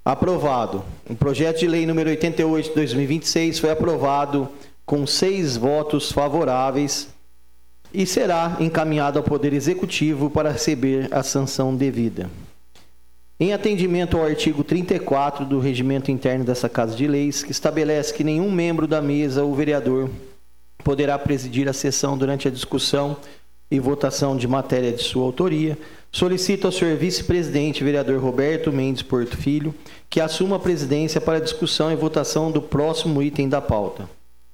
Aprovado. O projeto de lei número 88 de 2026 foi aprovado com 6 votos favoráveis e será encaminhado ao Poder Executivo para receber a sanção devida. Em atendimento ao artigo 34 do Regimento Interno dessa Casa de Leis, que estabelece que nenhum membro da mesa ou vereador poderá presidir a sessão durante a discussão e votação de matéria de sua autoria, solicito ao senhor vice-presidente, vereador Roberto Mendes Porto Filho, que assuma a presidência para a discussão e votação do próximo item da pauta.